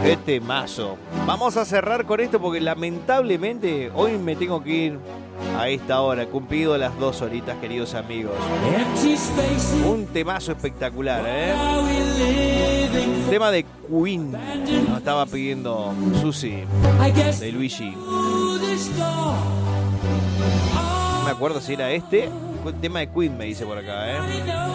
Qué temazo. Vamos a cerrar con esto porque lamentablemente hoy me tengo que ir a esta hora. He cumplido las 2 horitas, queridos amigos. Un temazo espectacular, Un tema de Queen. Nos estaba pidiendo Susi de Luigi. No me acuerdo si era este. Un tema de Queen me dice por acá,